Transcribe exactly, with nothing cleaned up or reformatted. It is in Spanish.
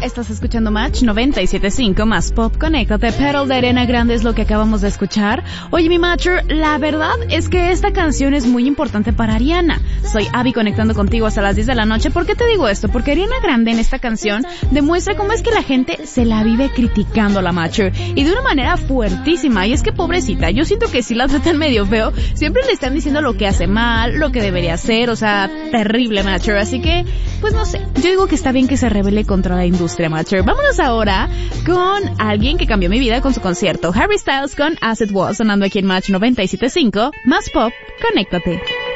estás escuchando Match noventa y siete punto cinco más Pop. Conéctate, Petal de Ariana Grande es lo que acabamos de escuchar. Oye, mi Matcher, la verdad es que esta canción es muy importante para Ariana. Soy Abby conectando contigo hasta las diez de la noche. ¿Por qué te digo esto? Porque Ariana Grande en esta canción demuestra cómo es que la gente se la vive criticando a la Matcher. Y de una manera fuertísima. Y es que pobrecita, yo siento que si la tratan medio feo, siempre le están diciendo lo que hace mal, lo que debería hacer, o sea, terrible Matcher. Así que, pues no sé, yo digo que está bien que se rebele contra la industria Matcher. Vámonos ahora con alguien que cambió mi vida con su concierto. Harry Styles con As It Was, sonando aquí en Match noventa y siete punto cinco, más Pop, conéctate.